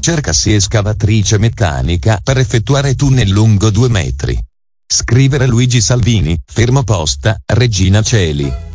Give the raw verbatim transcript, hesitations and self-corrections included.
cercasi escavatrice meccanica per effettuare tunnel lungo due metri. Scrivere Luigi Salvini, fermo posta, Regina Coeli.